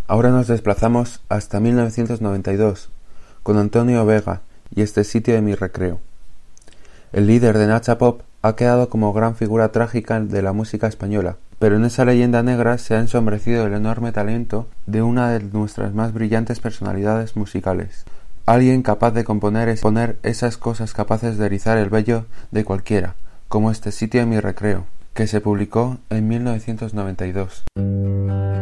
Ahora nos desplazamos hasta 1992 con Antonio Vega y Este sitio de mi recreo. El líder de Nacha Pop ha quedado como gran figura trágica de la música española, pero en esa leyenda negra se ha ensombrecido el enorme talento de una de nuestras más brillantes personalidades musicales. Alguien capaz de componer y poner esas cosas capaces de erizar el vello de cualquiera, como Este sitio de mi recreo, que se publicó en 1992.